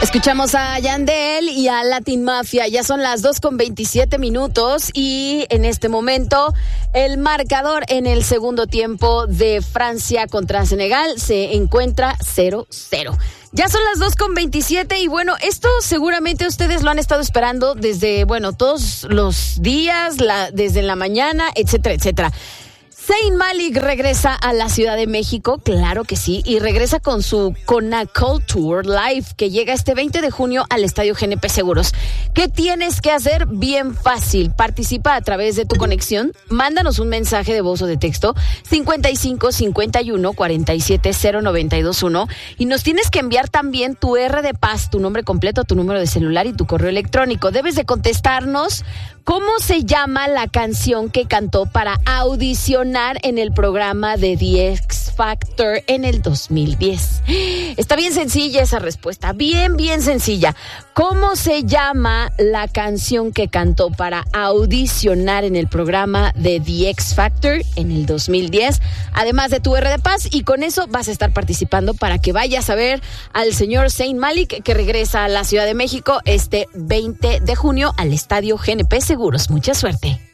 Escuchamos a Yandel y a Latin Mafia. Ya son las 2:27 y en este momento el marcador en el segundo tiempo de Francia contra Senegal se encuentra 0-0. Ya son las 2:27 y bueno, esto seguramente ustedes lo han estado esperando desde, todos los días, desde la mañana, etcétera, etcétera. Zayn Malik regresa a la Ciudad de México, claro que sí, y regresa con su Conacol Tour Live, que llega este 20 de junio al Estadio GNP Seguros. ¿Qué tienes que hacer? Bien fácil. Participa a través de tu conexión. Mándanos un mensaje de voz o de texto 55 51 47 0921 y nos tienes que enviar también tu R de Paz, tu nombre completo, tu número de celular y tu correo electrónico. Debes de contestarnos cómo se llama la canción que cantó para audicionar en el programa de The X Factor en el 2010. Está bien sencilla esa respuesta, bien sencilla. ¿Cómo se llama la canción que cantó para audicionar en el programa de The X Factor en el 2010? Además de tu R de Paz, y con eso vas a estar participando para que vayas a ver al señor Zayn Malik, que regresa a la Ciudad de México este 20 de junio al Estadio GNP Seguros. Mucha suerte.